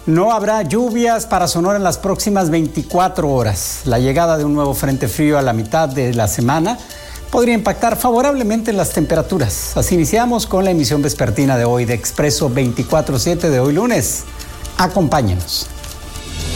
No habrá lluvias para Sonora en las próximas 24 horas. La llegada de un nuevo frente frío a la mitad de la semana podría impactar favorablemente en las temperaturas. Así iniciamos con la emisión vespertina de hoy de Expreso 24/7 de hoy lunes. Acompáñenos.